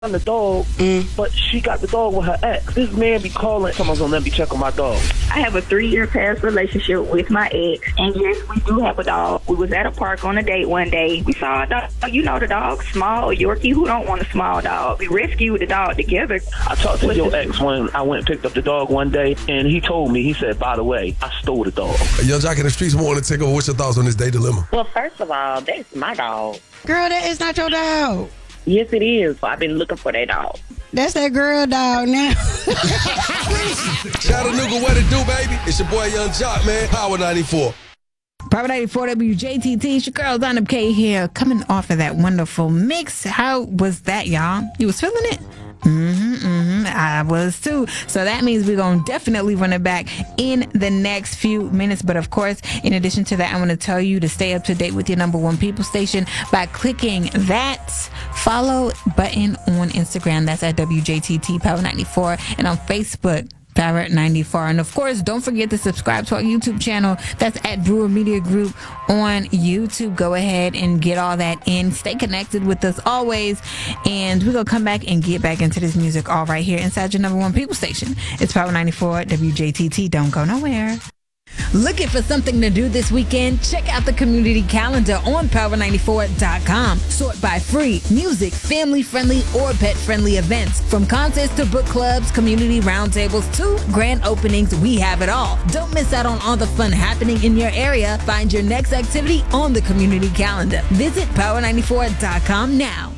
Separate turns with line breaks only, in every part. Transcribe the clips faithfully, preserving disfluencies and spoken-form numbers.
the dog, mm. but she got the dog with her ex. This man be calling, someone's gonna let me check on my dog.
I have a three-year past relationship with my ex, and yes, we do have a dog. We was at a park on a date one day. We saw a dog, you know the dog, small Yorkie. Who don't want a small dog? We rescued the dog together.
I talked to your ex when I went and picked up the dog one day, and he told me, he said, by the way, I stole the dog.
Young Jock in the streets want to take over. What's your thoughts on this day dilemma?
Well, first of all, that's my dog.
Girl, that is not your dog.
Yes, it is. I've been looking for that dog.
That's that girl dog now.
Chattanooga, what it do, baby? It's your boy Young Jock, man. Power ninety-four.
Power ninety-four W J T T. It's your girl, Donna K here. Coming off of that wonderful mix. How was that, y'all? You was feeling it? Mm-hmm, mm-hmm. I was too. So that means we're going to definitely run it back in the next few minutes. But of course, in addition to that, I want to tell you to stay up to date with your number one people station by clicking that follow button on Instagram. That's at W J T T Power ninety-four, and on Facebook, Power ninety-four. And of course, don't forget to subscribe to our YouTube channel. That's at Brewer Media Group on YouTube. Go ahead and get all that in. Stay connected with us always. And we're going to come back and get back into this music all right here inside your number one people station. It's Power ninety-four W J T T. Don't go nowhere. Looking for something to do this weekend? Check out the community calendar on power ninety-four dot com. Sort by free, music, family-friendly, or pet-friendly events. From concerts to book clubs, community roundtables, to grand openings, we have it all. Don't miss out on all the fun happening in your area. Find your next activity on the community calendar. Visit power ninety-four dot com now.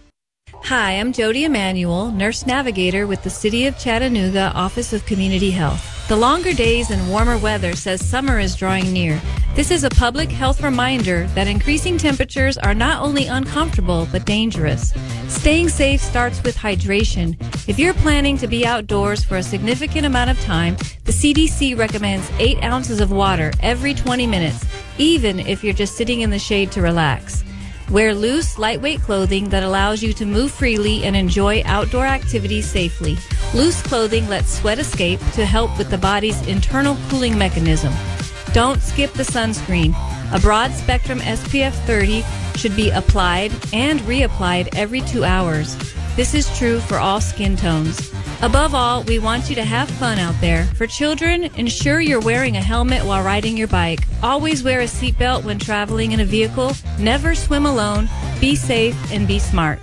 Hi, I'm Jody Emanuel, Nurse Navigator with the City of Chattanooga Office of Community Health. The longer days and warmer weather says summer is drawing near. This is a public health reminder that increasing temperatures are not only uncomfortable, but dangerous. Staying safe starts with hydration. If you're planning to be outdoors for a significant amount of time, the C D C recommends eight ounces of water every twenty minutes, even if you're just sitting in the shade to relax. Wear loose, lightweight clothing that allows you to move freely and enjoy outdoor activities safely. Loose clothing lets sweat escape to help with the body's internal cooling mechanism. Don't skip the sunscreen. A broad-spectrum S P F thirty should be applied and reapplied every two hours. This is true for all skin tones. Above all, we want you to have fun out there. For children, ensure you're wearing a helmet while riding your bike. Always wear a seatbelt when traveling in a vehicle. Never swim alone. Be safe and be smart.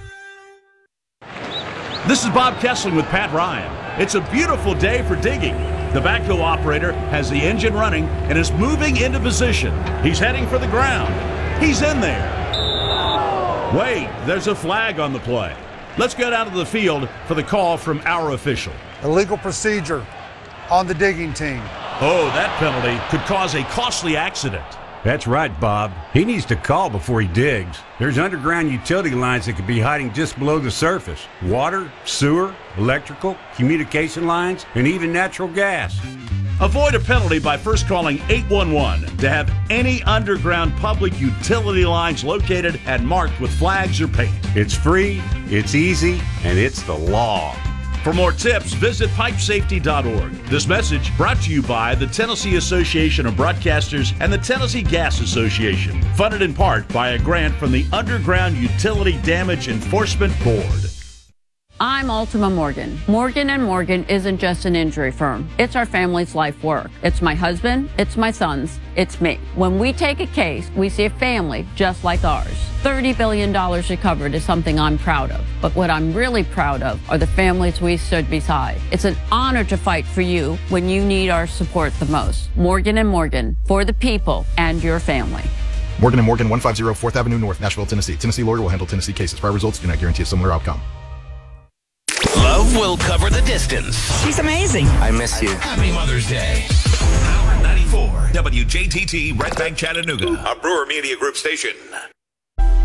This is Bob Kessling with Pat Ryan. It's a beautiful day for digging. The backhoe operator has the engine running and is moving into position. He's heading for the ground. He's in there. Wait, there's a flag on the play. Let's get out of the field for the call from our official.
Illegal procedure on the digging team.
Oh, that penalty could cause a costly accident.
That's right, Bob. He needs to call before he digs. There's underground utility lines that could be hiding just below the surface. Water, sewer, electrical, communication lines, and even natural gas.
Avoid a penalty by first calling eight one one to have any underground public utility lines located and marked with flags or paint.
It's free, it's easy, and it's the law.
For more tips, visit pipe safety dot org. This message brought to you by the Tennessee Association of Broadcasters and the Tennessee Gas Association, funded in part by a grant from the Underground Utility Damage Enforcement Board.
I'm Ultima Morgan. Morgan and Morgan isn't just an injury firm. It's our family's life work. It's my husband, it's my sons, it's me. When we take a case, we see a family just like ours. thirty billion dollars recovered is something I'm proud of. But what I'm really proud of are the families we stood beside. It's an honor to fight for you when you need our support the most. Morgan and Morgan, for the people and your family.
Morgan and Morgan, one fifty fourth Avenue North, Nashville, Tennessee. Tennessee lawyer will handle Tennessee cases. Prior results do not guarantee a similar outcome.
Love will cover the distance.
She's amazing.
I miss you. Happy Mother's Day. Power ninety-four, W J T T, Red Bank, Chattanooga, a Brewer Media Group station.